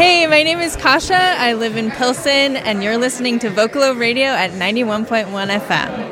Hey, my name is Kasha. I live in Pilsen, and you're listening to Vocalo Radio at 91.1 FM.